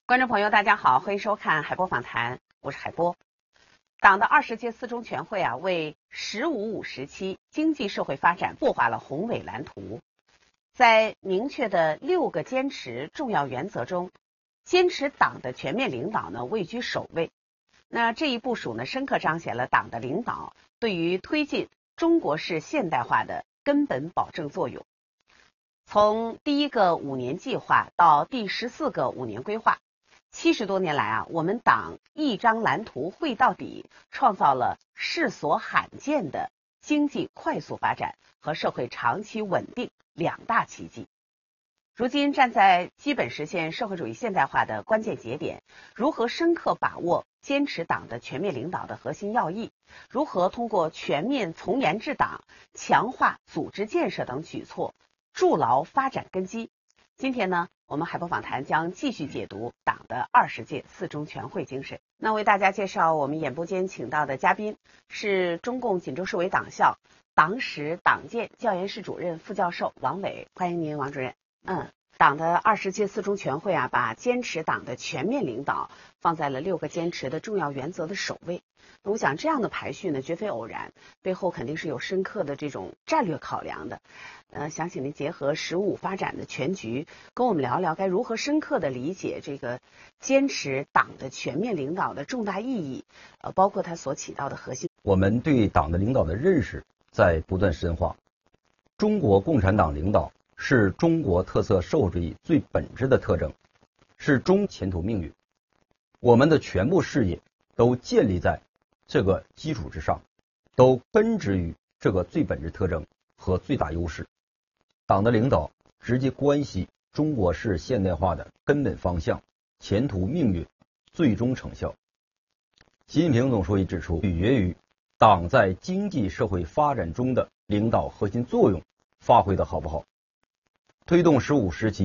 观众朋友，大家好，欢迎收看海波访谈，我是海波。党的20届四中全会为“十五五”时期经济社会发展擘画了宏伟蓝图。在明确的6个坚持重要原则中，坚持党的全面领导位居首位。那这一部署深刻彰显了党的领导对于推进中国式现代化的根本保证作用。从第1个5年计划到第14个5年规划，70多年来我们党一张蓝图绘到底，创造了世所罕见的经济快速发展和社会长期稳定2大奇迹。如今站在基本实现社会主义现代化的关键节点，如何深刻把握坚持党的全面领导的核心要义，如何通过全面从严治党、强化组织建设等举措筑牢发展根基。今天我们海波访谈将继续解读党的20届四中全会精神。那为大家介绍我们演播间请到的嘉宾是中共锦州市委党校党史党建教研室主任副教授王伟，欢迎您，王主任。党的20届四中全会把坚持党的全面领导放在了6个坚持的重要原则的首位。我想这样的排序绝非偶然，背后肯定是有深刻的这种战略考量的。想请您结合“十五”发展的全局，跟我们聊聊该如何深刻的理解这个坚持党的全面领导的重大意义，包括它所起到的核心。 我们对党的领导的认识在不断深化。中国共产党领导是中国特色社会主义最本质的特征，是中前途命运。我们的全部事业都建立在这个基础之上，都根植于这个最本质特征和最大优势。党的领导直接关系中国式现代化的根本方向、前途命运、最终成效。习近平总书记指出，取决于党在经济社会发展中的领导核心作用发挥的好不好。推动15时期